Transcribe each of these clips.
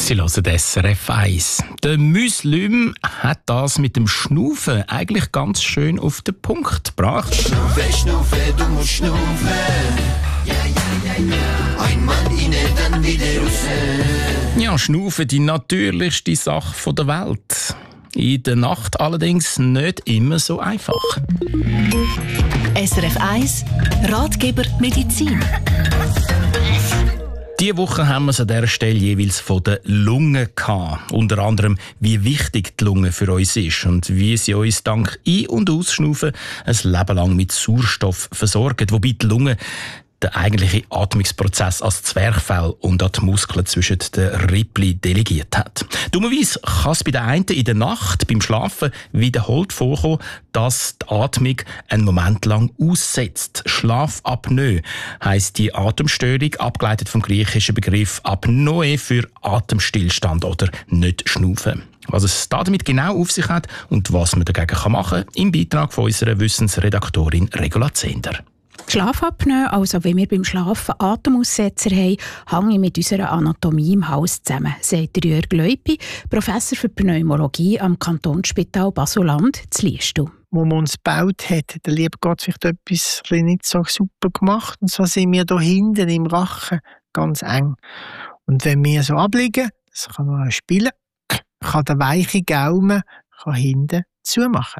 Sie hören SRF 1. Der Muslim hat das mit dem Schnaufen eigentlich ganz schön auf den Punkt gebracht. Schnaufe, Schnaufe, du musst schnaufen. Ja, ja, ja, ja. Einmal rein, dann wieder raus. Ja, Schnaufen, die natürlichste Sache der Welt. In der Nacht allerdings nicht immer so einfach. SRF 1 Ratgeber Medizin. Diese Woche haben wir es an dieser Stelle jeweils von den Lungen gehabt. Unter anderem, wie wichtig die Lunge für uns ist und wie sie uns dank Ein- und Ausschnaufen ein Leben lang mit Sauerstoff versorgen. Wobei die Lunge den eigentlichen Atmungsprozess als Zwerchfell und an die Muskeln zwischen den Rippchen delegiert hat. Dummerweise kann es bei den einen in der Nacht beim Schlafen wiederholt vorkommen, dass die Atmung einen Moment lang aussetzt. Schlafapnoe heisst die Atemstörung, abgeleitet vom griechischen Begriff Apnoe für Atemstillstand oder nicht schnaufen. Was es damit genau auf sich hat und was man dagegen machen kann, im Beitrag von unserer Wissensredaktorin Regula Zehnder. Schlafapnoe, also wie wir beim Schlafen Atemaussetzer haben, hängt mit unserer Anatomie im Hals zusammen, sagt Jörg Leupi, Professor für Pneumologie am Kantonsspital Basel-Land zu Liestal. Wo man uns gebaut hat, der liebe Gott vielleicht etwas nicht so super gemacht. Und so sind wir hier hinten im Rachen ganz eng. Und wenn wir so abliegen, das kann man spielen, kann der weiche Gaumen hinten zumachen.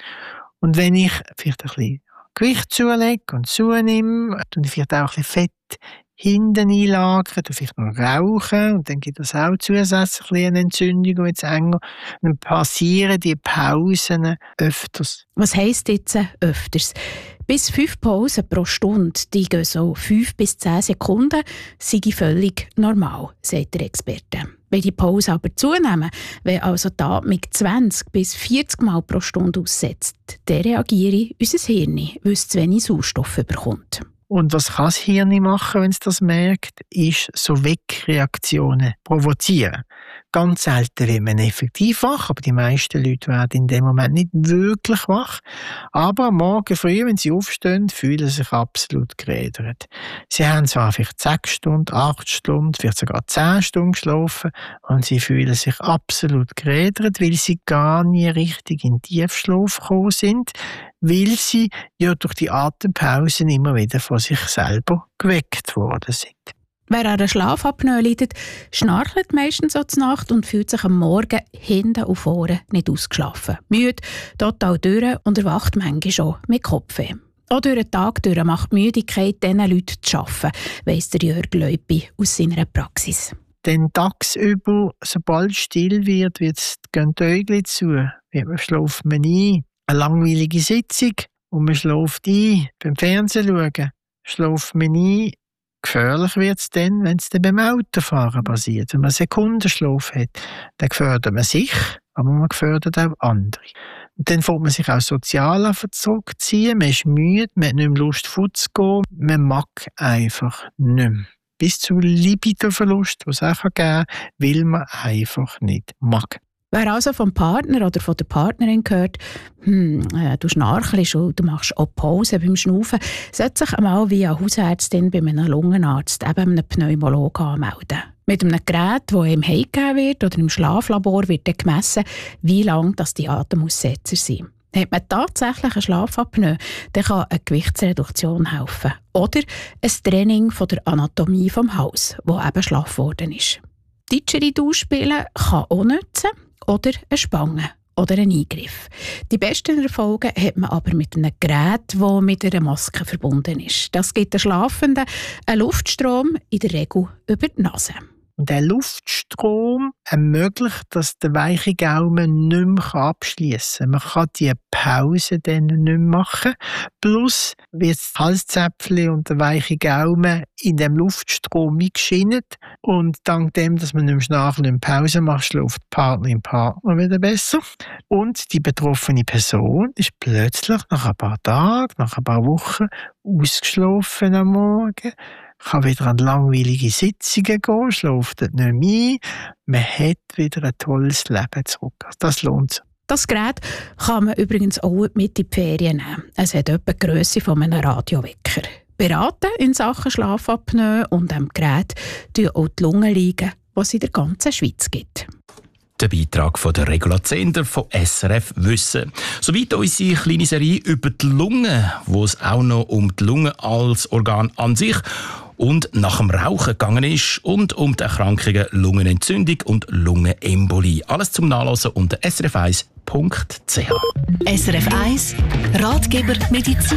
Und wenn ich vielleicht ein bisschen Gewicht zulege und zunehme, und vielleicht auch ein bisschen Fett hinten einlagern, vielleicht noch rauchen, und dann gibt es auch zusätzlich eine Entzündung, wenn es enger, dann passieren die Pausen öfters. Was heisst jetzt öfters? Bis 5 Pausen pro Stunde, die gehen so 5 bis 10 Sekunden, sei völlig normal, sagt der Experte. Wenn die Pausen aber zunehmen, wenn also die Atmung 20 bis 40 Mal pro Stunde aussetzt, dann reagiert unser Hirn, weil es zu wenig Sauerstoff bekommt. Und was kann das Hirn machen, wenn es das merkt, ist so Wegreaktionen provozieren. Ganz selten wird man effektiv wach, aber die meisten Leute werden in dem Moment nicht wirklich wach. Aber am Morgen früh, wenn sie aufstehen, fühlen sie sich absolut gerädert. Sie haben zwar vielleicht 6 Stunden, 8 Stunden, vielleicht sogar 10 Stunden geschlafen und sie fühlen sich absolut gerädert, weil sie gar nie richtig in Tiefschlaf gekommen sind, weil sie ja durch die Atempausen immer wieder von sich selber geweckt worden sind. Wer an einer Schlafapnoe leidet, schnarcht meistens so zur Nacht und fühlt sich am Morgen hinten und vorne nicht ausgeschlafen. Müde, total durch und erwacht manchmal schon mit Kopfweh. Auch durch den Tag durch macht die Müdigkeit diesen Leuten zu arbeiten, weiss der Jörg Leupi aus seiner Praxis. Denn tagsüber, sobald es still wird, gehen die Äugel zu, schläft man ein. Eine langweilige Sitzung und man schläft ein. Beim Fernsehen schauen schläft man ein. Gefährlich wird es dann, wenn es dann beim Autofahren passiert. Wenn man Sekundenschlaf hat, dann gefährdet man sich, aber man gefährdet auch andere. Und dann fängt man sich auch sozial zurückziehen, man ist müde, man hat nicht mehr Lust fortzugehen, man mag einfach nicht mehr. Bis zu Libidoverlust, was es auch geben kann, weil man einfach nicht mag. Wer also vom Partner oder von der Partnerin hört, du schnarchelst und du machst auch Pause beim Schnaufen, sollte sich einmal via Hausärztin bei einem Lungenarzt, eben einem Pneumologen, anmelden. Mit einem Gerät, das ihm heimgegeben wird oder im Schlaflabor wird dann gemessen, wie lange die Atemaussetzer sind. Hat man tatsächlich eine Schlafapnoe, dann kann eine Gewichtsreduktion helfen. Oder ein Training von der Anatomie vom Hals, wo eben schlaff worden ist. Didgeridoo-Spielen kann auch nützen. Oder eine Spange oder ein Eingriff. Die besten Erfolge hat man aber mit einem Gerät, das mit einer Maske verbunden ist. Das gibt den Schlafenden einen Luftstrom, in der Regel über die Nase. Und der Luftstrom ermöglicht, dass der weiche Gaumen nicht mehr abschliessen kann. Man kann die Pause dann nicht mehr machen. Plus wird das Halszäpfchen und der weiche Gaumen in dem Luftstrom eingeschienen. Und dank dem, dass man nicht mehr schnarchen und Pause macht, schläft die Partnerin Partner wieder besser. Und die betroffene Person ist plötzlich nach ein paar Tagen, nach ein paar Wochen ausgeschlafen am Morgen. Kann wieder an langweilige Sitzungen gehen, schläft nicht mehr ein. Man hat wieder ein tolles Leben zurück. Das lohnt sich. Das Gerät kann man übrigens auch mit in die Ferien nehmen. Es hat etwa die Grösse von einem Radiowecker. Beraten in Sachen Schlafapnoe und am Gerät tun auch die Lungenliegen, die es in der ganzen Schweiz gibt. Der Beitrag von der Regula Zehnder von SRF Wissen. Soweit unsere kleine Serie über die Lunge, wo es auch noch um die Lunge als Organ an sich und nach dem Rauchen gegangen ist und um die Erkrankungen Lungenentzündung und Lungenembolie. Alles zum Nachlesen unter srf1.ch. SRF 1 Ratgeber Medizin.